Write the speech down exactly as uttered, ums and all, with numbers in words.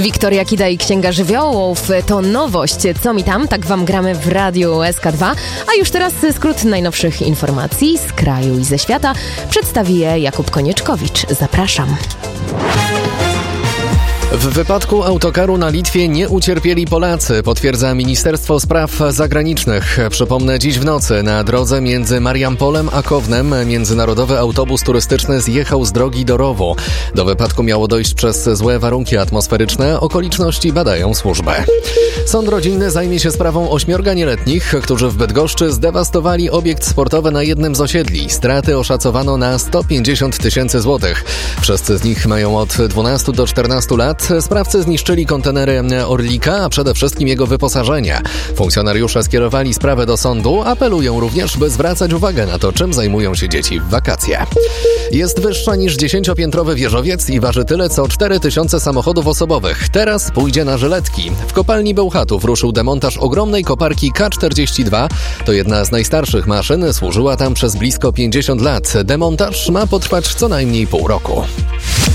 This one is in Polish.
Wiktoria Kida i Księga Żywiołów to nowość. Co mi tam? Tak wam gramy w Radiu S K dwa. A już teraz skrót najnowszych informacji z kraju i ze świata przedstawi je Jakub Konieczkowicz. Zapraszam. W wypadku autokaru na Litwie nie ucierpieli Polacy, potwierdza Ministerstwo Spraw Zagranicznych. Przypomnę, dziś w nocy na drodze między Mariampolem a Kownem międzynarodowy autobus turystyczny zjechał z drogi do Rowu. Do wypadku miało dojść przez złe warunki atmosferyczne. Okoliczności badają służby. Sąd rodzinny zajmie się sprawą ośmiorga nieletnich, którzy w Bydgoszczy zdewastowali obiekt sportowy na jednym z osiedli. Straty oszacowano na sto pięćdziesiąt tysięcy złotych. Wszyscy z nich mają od dwunastu do czternastu lat. Sprawcy zniszczyli kontenery Orlika, a przede wszystkim jego wyposażenie. Funkcjonariusze skierowali sprawę do sądu, apelują również, by zwracać uwagę na to, czym zajmują się dzieci w wakacje. Jest wyższa niż dziesięciopiętrowy wieżowiec i waży tyle co cztery tysiące samochodów osobowych. Teraz pójdzie na żyletki. W kopalni Bełchatów ruszył demontaż ogromnej koparki K czterdzieści dwa. To jedna z najstarszych maszyn, służyła tam przez blisko pięćdziesiąt lat. Demontaż ma potrwać co najmniej pół roku.